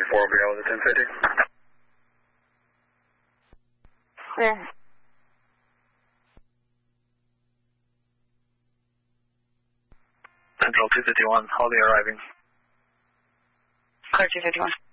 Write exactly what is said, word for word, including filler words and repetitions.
four will be out with the ten fifty. Clear. Central two fifty-one, Holiday arriving. Clear two fifty-one.